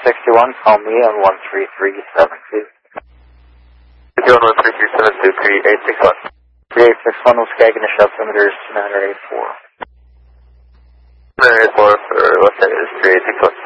61, call me on 13372. 13372, 3861. 3861 will Skaginish altimeter is 984. 984 for what's that is 3861.